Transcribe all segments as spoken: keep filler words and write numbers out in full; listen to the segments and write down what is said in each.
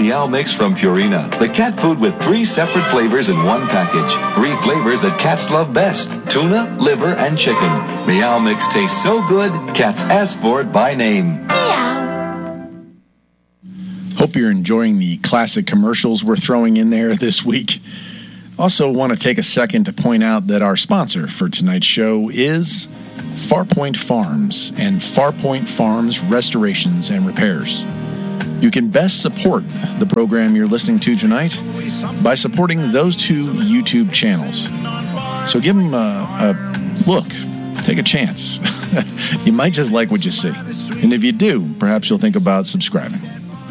Meow Mix from Purina, the cat food with three separate flavors in one package. Three flavors that cats love best: tuna, liver, and chicken. Meow Mix tastes so good, cats ask for it by name. Meow. Hope you're enjoying the classic commercials we're throwing in there this week. Also want to take a second to point out that our sponsor for tonight's show is Farpoint Farms and Farpoint Farms Restorations and Repairs. You can best support the program you're listening to tonight by supporting those two YouTube channels. So give them a, a look. Take a chance. You might just like what you see. And if you do, perhaps you'll think about subscribing.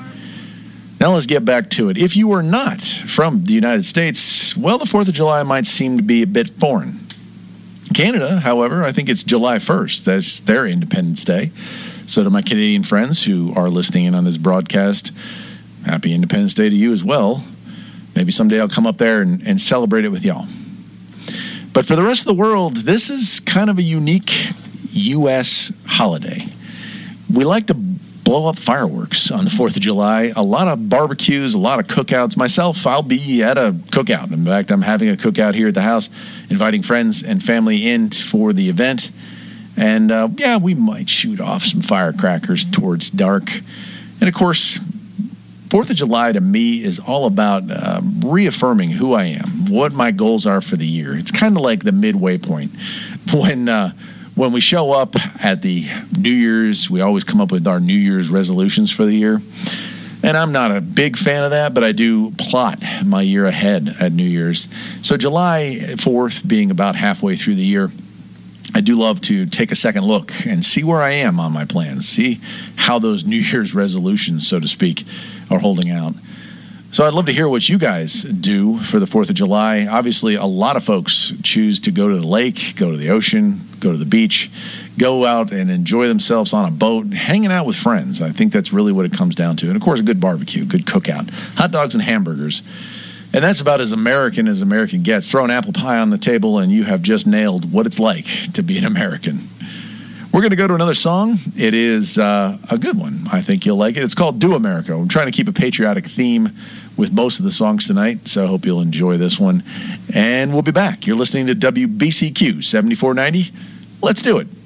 Now let's get back to it. If you are not from the United States, well, the fourth of July might seem to be a bit foreign. Canada, however, I think it's July first. That's their Independence Day. So to my Canadian friends who are listening in on this broadcast, happy Independence Day to you as well. Maybe someday I'll come up there and, and celebrate it with y'all. But for the rest of the world, this is kind of a unique U S holiday. We like to blow up fireworks on the fourth of July. A lot of barbecues, a lot of cookouts. Myself, I'll be at a cookout. In fact, I'm having a cookout here at the house, inviting friends and family in for the event. And, uh, yeah, we might shoot off some firecrackers towards dark. And, of course, fourth of July to me is all about uh, reaffirming who I am, what my goals are for the year. It's kind of like the midway point. When uh, when we show up at the New Year's, we always come up with our New Year's resolutions for the year. And I'm not a big fan of that, but I do plot my year ahead at New Year's. So July fourth being about halfway through the year, I do love to take a second look and see where I am on my plans, see how those New Year's resolutions, so to speak, are holding out. So I'd love to hear what you guys do for the fourth of July. Obviously, a lot of folks choose to go to the lake, go to the ocean, go to the beach, go out and enjoy themselves on a boat, hanging out with friends. I think that's really what it comes down to. And, of course, a good barbecue, good cookout, hot dogs and hamburgers. And that's about as American as American gets. Throw an apple pie on the table, and you have just nailed what it's like to be an American. We're going to go to another song. It is uh, a good one. I think you'll like it. It's called Do America. I'm trying to keep a patriotic theme with most of the songs tonight, so I hope you'll enjoy this one. And we'll be back. You're listening to W B C Q seventy-four ninety. Let's do it.